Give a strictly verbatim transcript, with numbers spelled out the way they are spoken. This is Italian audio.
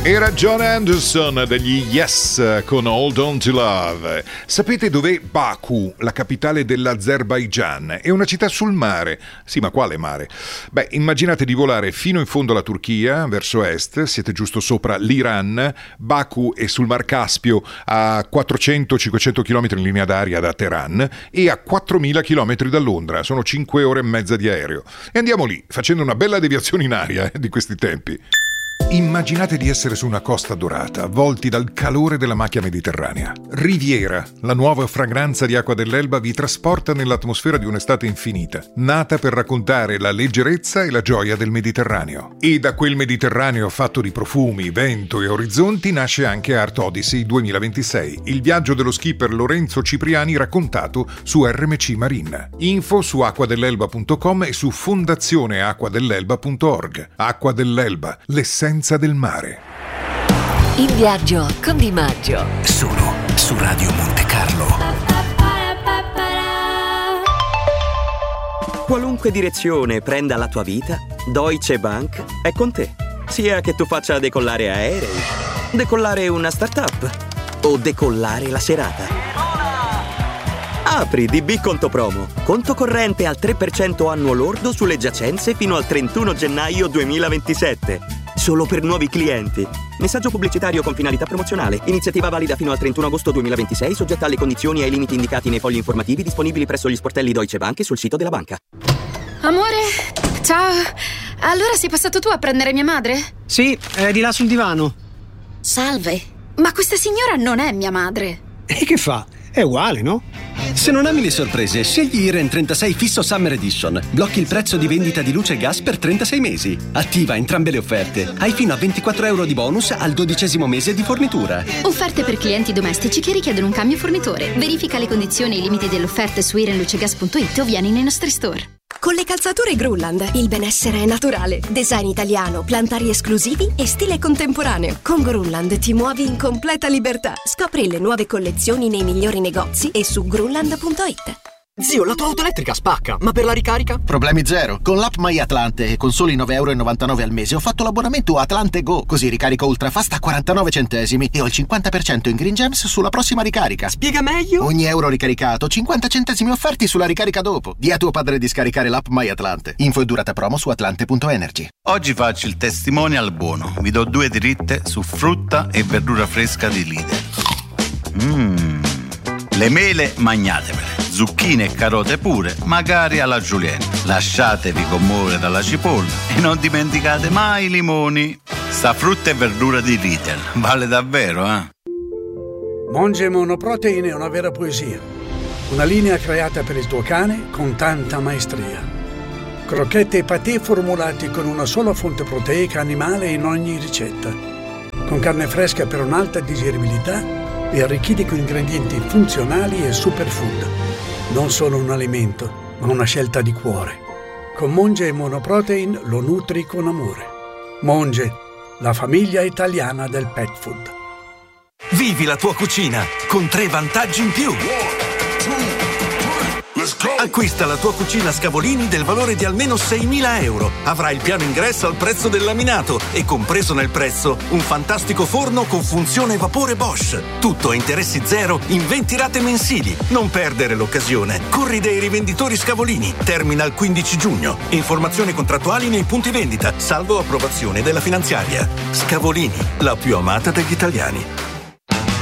Era John Anderson degli Yes con Hold On To Love. Sapete dov'è Baku, la capitale dell'Azerbaigian? È una città sul mare. Sì, ma quale mare? Beh, immaginate di volare fino in fondo alla Turchia, verso est, siete giusto sopra l'Iran. Baku è sul Mar Caspio, a quattrocento cinquecento chilometri in linea d'aria da Teheran e a quattromila chilometri da Londra. Sono cinque ore e mezza di aereo. E andiamo lì, facendo una bella deviazione in aria eh, di questi tempi. Immaginate di essere su una costa dorata, avvolti dal calore della macchia mediterranea. Riviera, la nuova fragranza di Acqua dell'Elba vi trasporta nell'atmosfera di un'estate infinita, nata per raccontare la leggerezza e la gioia del Mediterraneo. E da quel Mediterraneo fatto di profumi, vento e orizzonti nasce anche Art Odyssey duemilaventisei, il viaggio dello skipper Lorenzo Cipriani raccontato su R M C Marine. Info su acqua dell'elba punto com e su fondazione acqua dell'elba punto org. Acqua dell'Elba, l'essenza del mare. In viaggio con Di Maggio. Solo su Radio Monte Carlo. Qualunque direzione prenda la tua vita, Deutsche Bank è con te. Sia che tu faccia decollare aerei, decollare una startup o decollare la serata. Apri D B Conto Promo. Conto corrente al tre per cento annuo lordo sulle giacenze fino al trentuno gennaio duemilaventisette. Solo per nuovi clienti. Messaggio pubblicitario con finalità promozionale. Iniziativa valida fino al trentuno agosto duemilaventisei, soggetta alle condizioni e ai limiti indicati nei fogli informativi disponibili presso gli sportelli Deutsche Bank e sul sito della banca. Amore, ciao. Allora sei passato tu a prendere mia madre? Sì, è di là sul divano. Salve. Ma questa signora non è mia madre. E che fa? È uguale, no? Se non ami le sorprese, scegli Iren trentasei Fisso Summer Edition. Blocchi il prezzo di vendita di luce e gas per trentasei mesi. Attiva entrambe le offerte. Hai fino a ventiquattro euro di bonus al dodicesimo mese di fornitura. Offerte per clienti domestici che richiedono un cambio fornitore. Verifica le condizioni e i limiti dell'offerta su iren luce gas punto it o vieni nei nostri store. Con le calzature Grunland il benessere è naturale. Design italiano, plantari esclusivi e stile contemporaneo. Con Grunland ti muovi in completa libertà. Scopri le nuove collezioni nei migliori negozi e su grunland punto it. Zio, la tua auto elettrica spacca, ma per la ricarica? Problemi zero. Con l'app MyAtlante e con soli nove virgola novantanove euro al mese ho fatto l'abbonamento Atlante Go. Così ricarico ultrafast a quarantanove centesimi e ho il cinquanta per cento in Green Gems sulla prossima ricarica. Spiega meglio? Ogni euro ricaricato, cinquanta centesimi offerti sulla ricarica dopo. Di a tuo padre di scaricare l'app MyAtlante. Info e durata promo su atlante punto energy. Oggi faccio il testimonial buono. Vi do due dritte su frutta e verdura fresca di Lidl. Mmm. Le mele magnatevele, zucchine e carote pure, magari alla julienne. Lasciatevi commuovere dalla cipolla e non dimenticate mai i limoni. Sta frutta e verdura di Lidl, vale davvero, eh? Monge Monoprotein è una vera poesia. Una linea creata per il tuo cane con tanta maestria. Crocchette e patè formulati con una sola fonte proteica animale in ogni ricetta. Con carne fresca per un'alta digeribilità e arricchiti con ingredienti funzionali e superfood. Non solo un alimento, ma una scelta di cuore. Con Monge Monoprotein lo nutri con amore. Monge, la famiglia italiana del pet food. Vivi la tua cucina con tre vantaggi in più. Acquista la tua cucina Scavolini del valore di almeno seimila euro. Avrai il piano ingresso al prezzo del laminato e compreso nel prezzo un fantastico forno con funzione vapore Bosch. Tutto a interessi zero in venti rate mensili. Non perdere l'occasione. Corri dai rivenditori Scavolini. Termina il quindici giugno. Informazioni contrattuali nei punti vendita, salvo approvazione della finanziaria. Scavolini, la più amata degli italiani.